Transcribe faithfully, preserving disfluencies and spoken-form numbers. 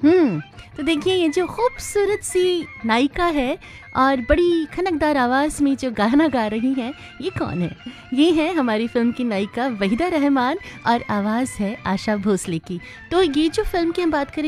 हम्म तो देखिए, ये जो खूबसूरत सी नायिका है और बड़ी खनकदार आवाज़ में जो गाना गा रही हैं, ये कौन है? ये है हमारी फ़िल्म की नायिका वहीदा रहमान और आवाज़ है आशा भोसले की। तो ये जो फ़िल्म की हम बात करें